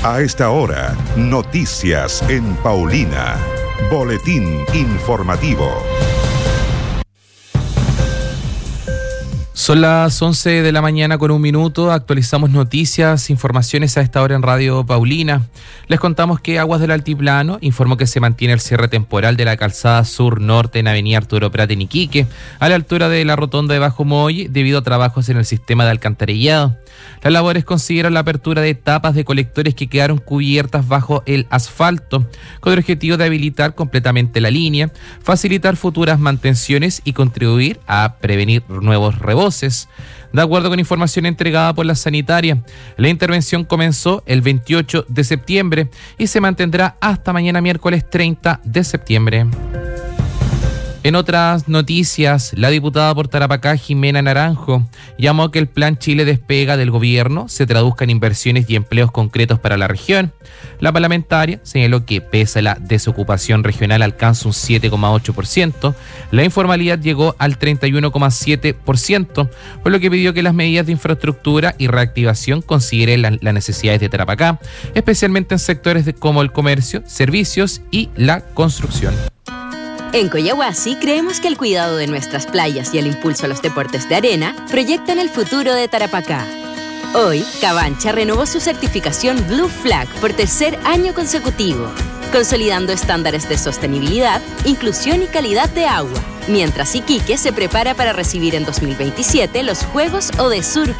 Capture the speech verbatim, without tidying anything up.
A esta hora, noticias en Paulina. Boletín informativo. Son las once de la mañana con un minuto, actualizamos noticias, informaciones a esta hora en Radio Paulina. Les contamos que Aguas del Altiplano informó que se mantiene el cierre temporal de la calzada sur-norte en Avenida Arturo Prat en Iquique, a la altura de la rotonda de Bajo Molle, debido a trabajos en el sistema de alcantarillado. Las labores consideran la apertura de tapas de colectores que quedaron cubiertas bajo el asfalto, con el objetivo de habilitar completamente la línea, facilitar futuras mantenciones y contribuir a prevenir nuevos reboces. De acuerdo con información entregada por la sanitaria, la intervención comenzó el veintiocho de septiembre y se mantendrá hasta mañana miércoles treinta de septiembre. En otras noticias, la diputada por Tarapacá, Jimena Naranjo, llamó a que el Plan Chile Despega del gobierno se traduzca en inversiones y empleos concretos para la región. La parlamentaria señaló que, pese a la desocupación regional alcanza un siete coma ocho por ciento, la informalidad llegó al treinta y uno coma siete por ciento, por lo que pidió que las medidas de infraestructura y reactivación consideren la, las necesidades de Tarapacá, especialmente en sectores de, como el comercio, servicios y la construcción. En Coyahuasi creemos que el cuidado de nuestras playas y el impulso a los deportes de arena proyectan el futuro de Tarapacá. Hoy, Cabancha renovó su certificación Blue Flag por tercer año consecutivo, consolidando estándares de sostenibilidad, inclusión y calidad de agua, mientras Iquique se prepara para recibir en dos mil veintisiete los Juegos Odesur